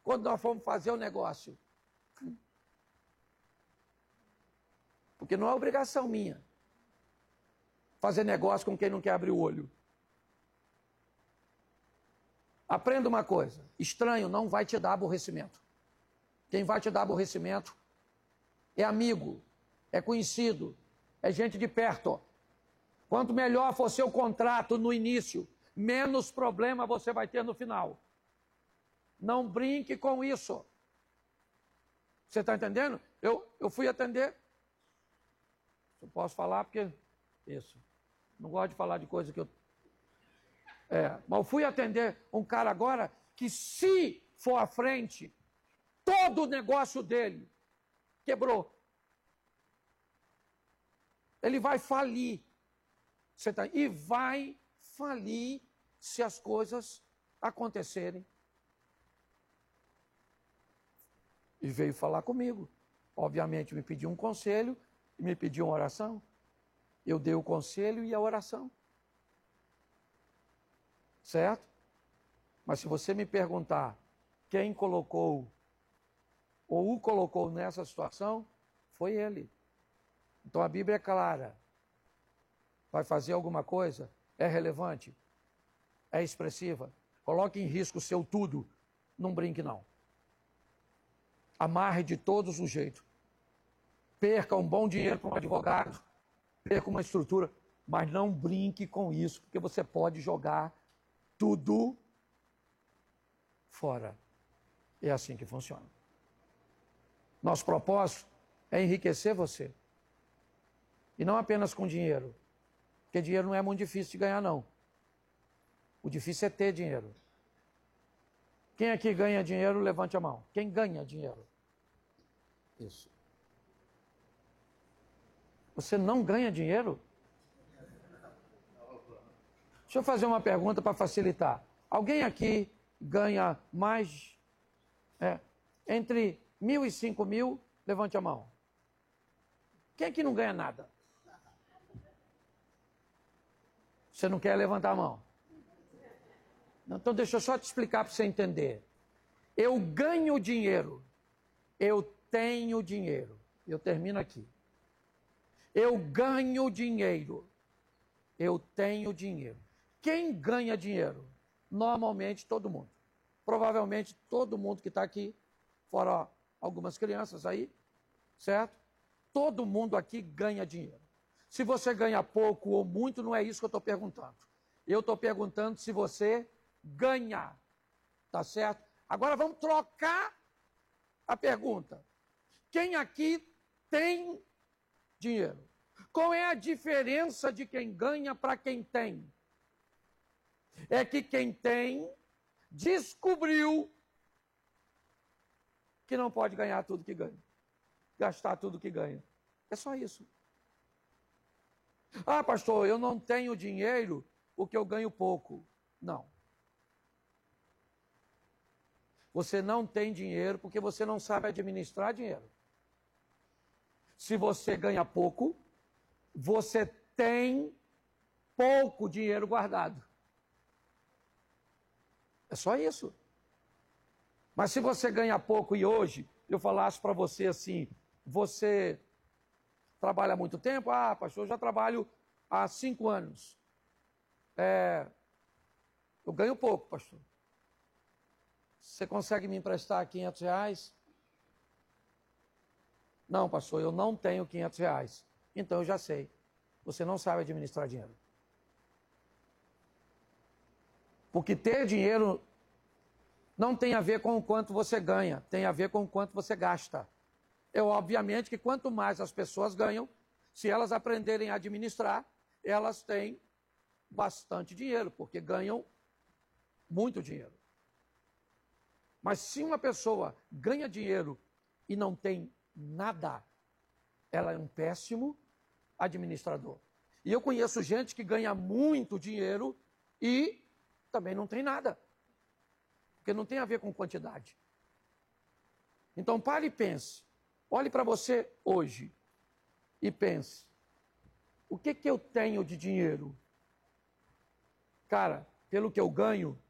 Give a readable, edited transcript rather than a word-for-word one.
quando nós fomos fazer o negócio. Porque não é obrigação minha fazer negócio com quem não quer abrir o olho. Aprenda uma coisa, estranho não vai te dar aborrecimento. Quem vai te dar aborrecimento é amigo, é conhecido, é gente de perto. Quanto melhor for seu contrato no início, menos problema você vai ter no final. Não brinque com isso. Você está entendendo? Eu fui atender. Eu posso falar porque... Isso. Não gosto de falar de coisa que eu... mas eu fui atender um cara agora que, se for à frente, todo o negócio dele quebrou. Ele vai falir. E vai falir se as coisas acontecerem. E veio falar comigo. Obviamente me pediu um conselho e me pediu uma oração. Eu dei o conselho e a oração. Certo? Mas se você me perguntar quem colocou ou o colocou nessa situação, foi ele. Então a Bíblia é clara. Vai fazer alguma coisa? É relevante? É expressiva? Coloque em risco o seu tudo. Não brinque, não. Amarre de todos os jeitos. Perca um bom dinheiro para um advogado. Perca uma estrutura. Mas não brinque com isso, porque você pode jogar tudo fora. É assim que funciona. Nosso propósito é enriquecer você. E não apenas com dinheiro. Porque dinheiro não é muito difícil de ganhar, não. O difícil é ter dinheiro. Quem aqui ganha dinheiro, levante a mão. Quem ganha dinheiro? Isso. Você não ganha dinheiro? Deixa eu fazer uma pergunta para facilitar. Alguém aqui ganha mais... entre 1.000 e 5.000, levante a mão. Quem aqui não ganha nada? Você não quer levantar a mão? Então deixa eu só te explicar para você entender. Eu ganho dinheiro. Eu tenho dinheiro. Eu termino aqui. Eu ganho dinheiro. Eu tenho dinheiro. Quem ganha dinheiro? Normalmente todo mundo. Provavelmente todo mundo que está aqui, fora algumas crianças aí, certo? Todo mundo aqui ganha dinheiro. Se você ganha pouco ou muito, não é isso que eu estou perguntando. Eu estou perguntando se você ganha. Tá certo? Agora vamos trocar a pergunta. Quem aqui tem dinheiro? Qual é a diferença de quem ganha para quem tem? É que quem tem descobriu que não pode ganhar tudo que ganha. Gastar tudo que ganha. É só isso. Ah, pastor, eu não tenho dinheiro porque eu ganho pouco. Não. Você não tem dinheiro porque você não sabe administrar dinheiro. Se você ganha pouco, você tem pouco dinheiro guardado. É só isso. Mas se você ganha pouco e hoje eu falasse para você assim, você trabalha há muito tempo? Ah, pastor, eu já trabalho há 5 anos. Eu ganho pouco, pastor. Você consegue me emprestar R$500? Não, pastor, eu não tenho R$500. Então eu já sei. Você não sabe administrar dinheiro. Porque ter dinheiro não tem a ver com o quanto você ganha, tem a ver com o quanto você gasta. É obviamente que quanto mais as pessoas ganham, se elas aprenderem a administrar, elas têm bastante dinheiro, porque ganham muito dinheiro. Mas se uma pessoa ganha dinheiro e não tem nada, ela é um péssimo administrador. E eu conheço gente que ganha muito dinheiro e também não tem nada. Porque não tem a ver com quantidade. Então pare e pense. Olhe para você hoje e pense. O que eu tenho de dinheiro? Cara, pelo que eu ganho,